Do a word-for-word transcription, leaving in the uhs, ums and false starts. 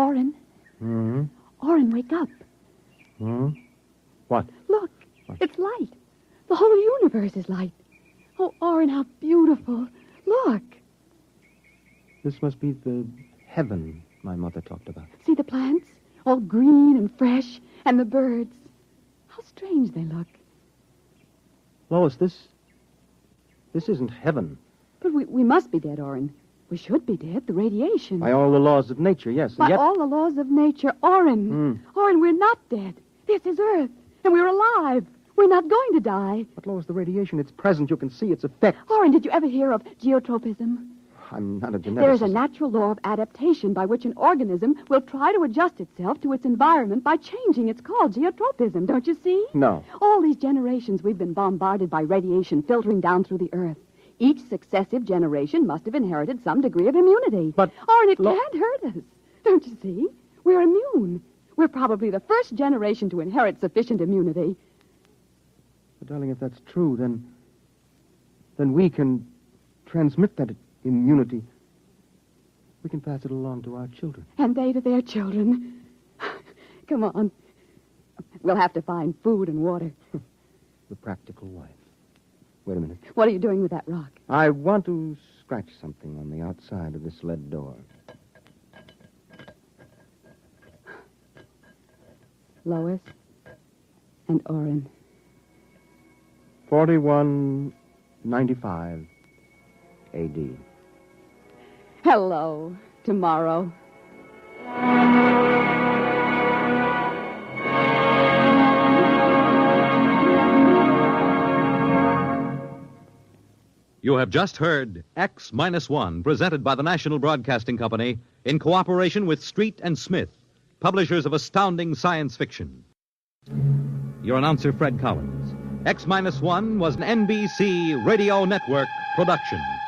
Orrin. Hmm? Orrin, wake up. Hmm? What? Look, What? it's light. The whole universe is light. Oh, Orrin, how beautiful. Look. This must be the heaven my mother talked about. See the plants? All green and fresh. And the birds. How strange they look. Lois, this... This isn't heaven. But we, we must be dead, Orrin. We should be dead. The radiation. By all the laws of nature, yes. And By yet... all the laws of nature. Orrin. Hmm. Orrin, we're not dead. This is Earth. And we're alive. We're not going to die. But, Lois, the radiation, it's present. You can see its effect. Orrin, did you ever hear of geotropism? I'm not a geneticist. There is a natural law of adaptation by which an organism will try to adjust itself to its environment by changing. It's called geotropism, don't you see? No. All these generations we've been bombarded by radiation filtering down through the Earth. Each successive generation must have inherited some degree of immunity. But... Orrin, it Lo- can't hurt us. Don't you see? We're immune. We're probably the first generation to inherit sufficient immunity. But, darling, if that's true, then... Then we can transmit that immunity. We can pass it along to our children. And they to their children. Come on. We'll have to find food and water. The practical wife. Wait a minute. What are you doing with that rock? I want to scratch something on the outside of this lead door. Lois and Orrin. forty-one ninety-five A D. Hello, tomorrow. You have just heard X Minus One, presented by the National Broadcasting Company in cooperation with Street and Smith, publishers of astounding science fiction. Your announcer, Fred Collins. X Minus One was an N B C Radio Network production.